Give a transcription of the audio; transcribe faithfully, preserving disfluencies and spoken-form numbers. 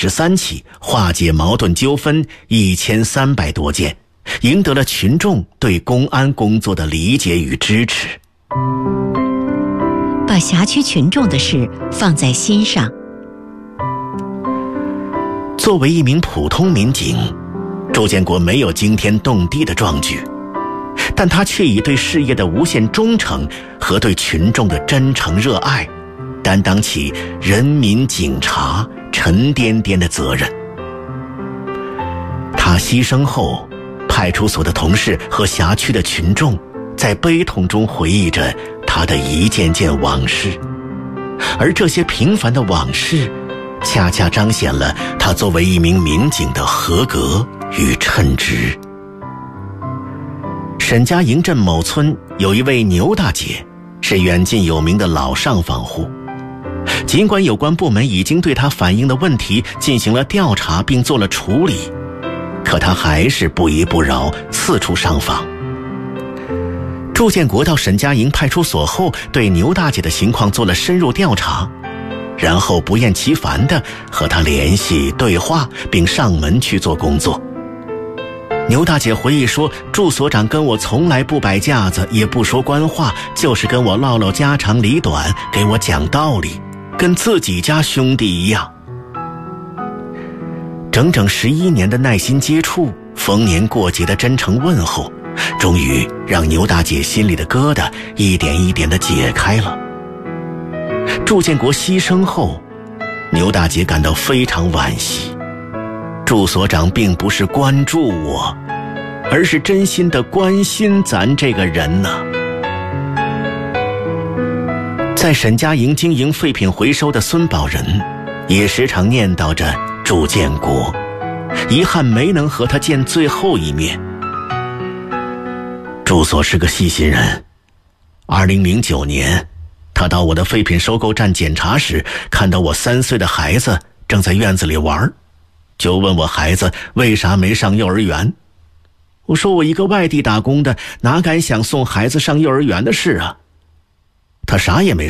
十三起，化解矛盾纠纷一千三百多件，赢得了群众对公安工作的理解与支持。 把辖区群众的事放在心上。 作为一名普通民警，朱建国没有惊天动地的壮举，但他却以对事业的无限忠诚和对群众的真诚热爱，担当起人民警察沉甸甸的责任。他牺牲后，派出所的同事和辖区的群众在悲痛中回忆着他的一件件往事，而这些平凡的往事恰恰彰显了他作为一名民警的合格与称职。沈家营镇某村有一位牛大姐，是远近有名的老上访户。尽管有关部门已经对她反映的问题进行了调查并做了处理，可她还是不依不饶，四处上访。朱建国到沈家营派出所后，对牛大姐的情况做了深入调查，然后不厌其烦地和她联系对话，并上门去做工作。牛大姐回忆说，祝所长跟我从来不摆架子，也不说官话，就是跟我唠唠家长里短，给我讲道理，跟自己家兄弟一样。整整十一年的耐心接触，逢年过节的真诚问候，终于让牛大姐心里的疙瘩一点一点地解开了。祝建国牺牲后，牛大姐感到非常惋惜。祝所长并不是关注我，而是真心地关心咱这个人呢。在沈家营经营废品回收的孙宝仁也时常念叨着祝建国，遗憾没能和他见最后一面。祝所是个细心人，二零零九年他到我的废品收购站检查时，看到我三岁的孩子正在院子里玩，就问我孩子为啥没上幼儿园。我说我一个外地打工的，哪敢想送孩子上幼儿园的事啊。他啥也没